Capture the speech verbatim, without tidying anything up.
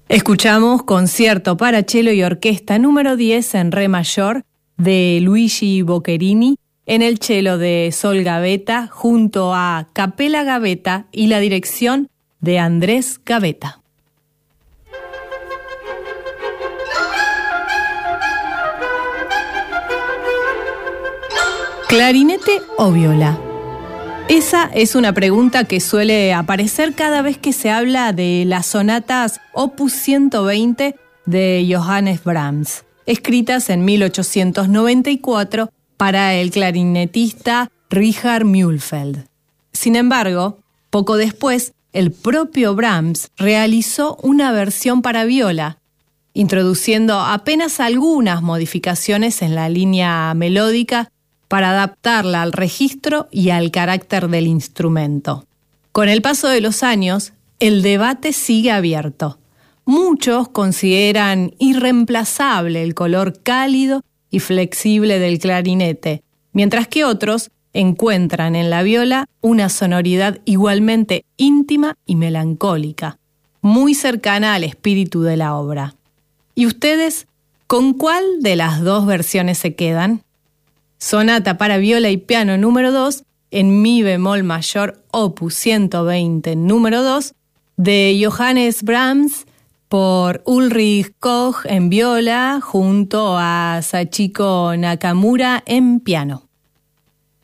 Escuchamos Concierto para cello y orquesta número diez en re mayor de Luigi Boccherini en el cello de Sol Gavetta junto a Capella Gavetta y la dirección de Andrés Gavetta. ¿Clarinete o viola? Esa es una pregunta que suele aparecer cada vez que se habla de las sonatas Opus ciento veinte de Johannes Brahms, escritas en mil ochocientos noventa y cuatro para el clarinetista Richard Mühlfeld. Sin embargo, poco después, el propio Brahms realizó una versión para viola, introduciendo apenas algunas modificaciones en la línea melódica para adaptarla al registro y al carácter del instrumento. Con el paso de los años, el debate sigue abierto. Muchos consideran irreemplazable el color cálido y flexible del clarinete, mientras que otros encuentran en la viola una sonoridad igualmente íntima y melancólica, muy cercana al espíritu de la obra. ¿Y ustedes, con cuál de las dos versiones se quedan? Sonata para viola y piano número dos en mi bemol mayor opus ciento veinte número dos de Johannes Brahms por Ulrich Koch en viola junto a Sachiko Nakamura en piano.